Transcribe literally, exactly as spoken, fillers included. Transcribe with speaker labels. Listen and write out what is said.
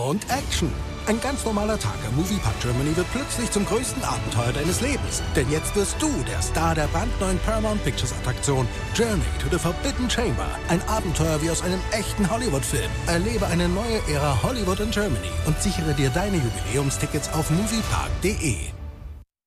Speaker 1: und Action. Ein ganz normaler Tag am Moviepark Germany wird plötzlich zum größten Abenteuer deines Lebens. Denn jetzt wirst du der Star der brandneuen Paramount Pictures Attraktion Journey to the Forbidden Chamber. Ein Abenteuer wie aus einem echten Hollywood-Film. Erlebe eine neue Ära Hollywood in Germany und sichere dir deine Jubiläumstickets auf moviepark punkt de.